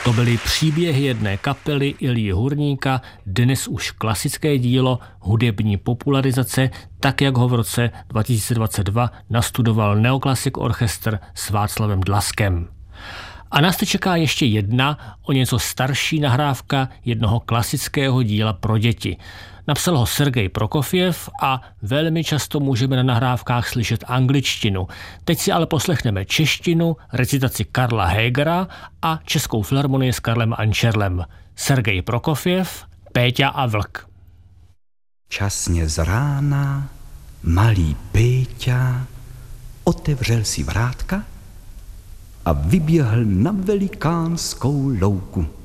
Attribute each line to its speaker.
Speaker 1: To byly příběhy jedné kapely Ilji Hurníka, dnes už klasické dílo hudební popularizace, tak jak ho v roce 2022 nastudoval Neoklasik Orchestr s Václavem Dlaskem. A nás teď čeká ještě jedna, o něco starší nahrávka jednoho klasického díla pro děti. Napsal ho Sergej Prokofjev a velmi často můžeme na nahrávkách slyšet angličtinu. Teď si ale poslechneme češtinu, recitaci Karla Hegera a Českou filharmonii s Karlem Ančerlem. Sergej Prokofjev, Péťa a vlk.
Speaker 2: Časně z rána malý Péťa otevřel si vrátka a vyběhl na velikánskou louku.